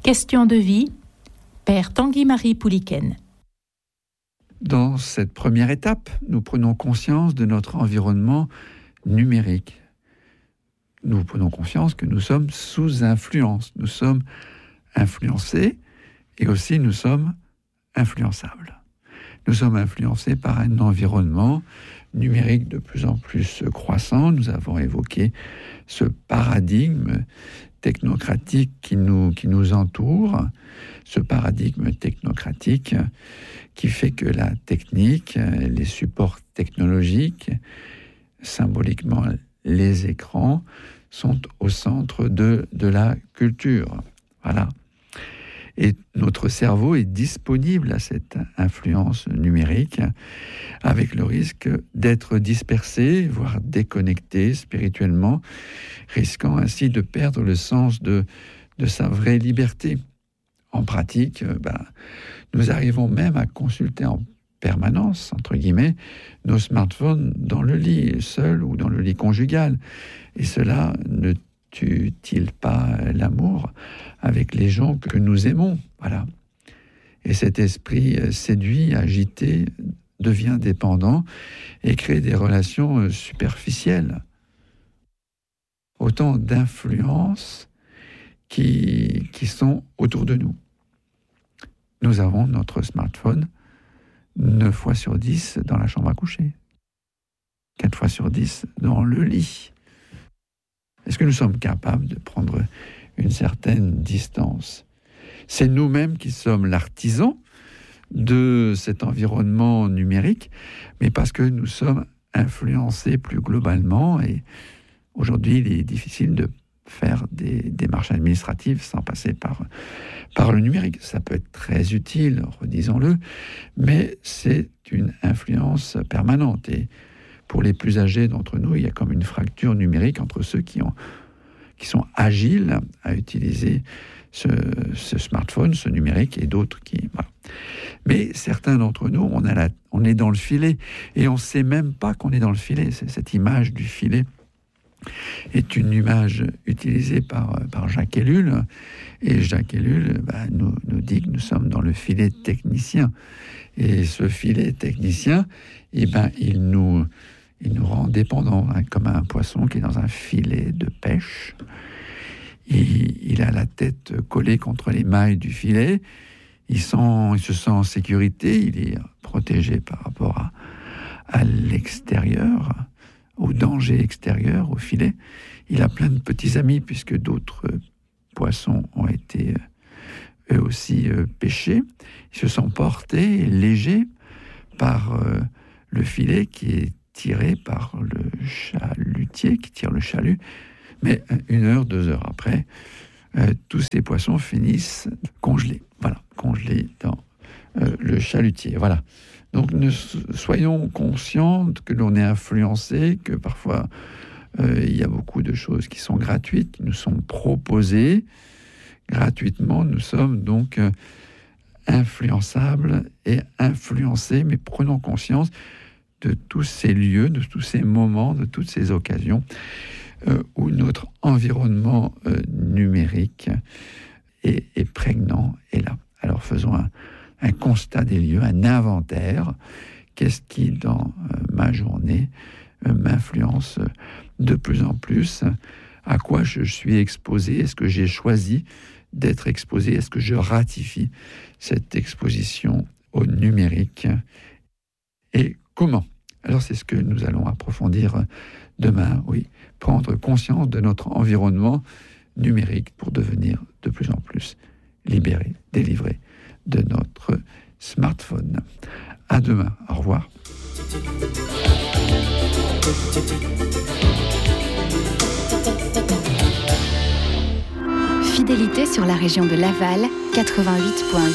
Question de vie, Père Tanguy-Marie Pouliken. Dans cette première étape, nous prenons conscience de notre environnement numérique. Nous prenons conscience que nous sommes sous influence. Nous sommes influencés et aussi nous sommes influençables. Nous sommes influencés par un environnement numérique de plus en plus croissant. Nous avons évoqué ce paradigme technocratique qui nous entoure, ce paradigme technocratique qui fait que la technique, les supports technologiques, symboliquement les écrans, sont au centre de la culture. Voilà. Et notre cerveau est disponible à cette influence numérique, avec le risque d'être dispersé, voire déconnecté spirituellement, risquant ainsi de perdre le sens de sa vraie liberté. En pratique, nous arrivons même à consulter en permanence, entre guillemets, nos smartphones dans le lit, seul ou dans le lit conjugal. Et cela ne tue-t-il pas l'amour avec les gens que nous aimons? Voilà. Et cet esprit séduit, agité, devient dépendant et crée des relations superficielles. Autant d'influences qui sont autour de nous. Nous avons notre smartphone 9 fois sur 10 dans la chambre à coucher, 4 fois sur 10 dans le lit. Est-ce que nous sommes capables de prendre une certaine distance? C'est nous-mêmes qui sommes l'artisan de cet environnement numérique, mais parce que nous sommes influencés plus globalement. Et aujourd'hui, il est difficile de faire des démarches administratives sans passer par le numérique. Ça peut être très utile, redisons-le, mais c'est une influence permanente. Et pour les plus âgés d'entre nous, il y a comme une fracture numérique entre ceux qui sont agiles à utiliser ce smartphone, ce numérique, et d'autres qui... Voilà. Mais certains d'entre nous, on est dans le filet, et on ne sait même pas qu'on est dans le filet. C'est cette image du filet est une image utilisée par Jacques Ellul, et Jacques Ellul nous dit que nous sommes dans le filet technicien. Et ce filet technicien, il nous rend dépendants, comme un poisson qui est dans un filet de pêche. Il a la tête collée contre les mailles du filet, il se sent en sécurité, il est protégé par rapport à l'extérieur, au danger extérieur, au filet. Il a plein de petits amis, puisque d'autres poissons ont été eux aussi pêchés. Il se sent porté, léger, par le filet qui est tiré par le chalutier, qui tire le chalut. Mais 1 heure, 2 heures après, tous ces poissons finissent congelés. Voilà, congelés dans le chalutier. Voilà. Donc, soyons conscients que l'on est influencé, que parfois, il y a beaucoup de choses qui sont gratuites, qui nous sont proposées gratuitement. Nous sommes donc influençables et influencés, mais prenons conscience de tous ces lieux, de tous ces moments, de toutes ces occasions où notre environnement numérique est prégnant et là. Alors, faisons un constat des lieux, un inventaire. Qu'est-ce qui, dans ma journée, m'influence de plus en plus? À quoi je suis exposé? Est-ce que j'ai choisi d'être exposé? Est-ce que je ratifie cette exposition au numérique? Et comment? Alors, c'est ce que nous allons approfondir demain, oui. Prendre conscience de notre environnement numérique pour devenir de plus en plus libéré, délivré de notre smartphone. À demain. Au revoir. Fidélité sur la région de Laval, 88.8.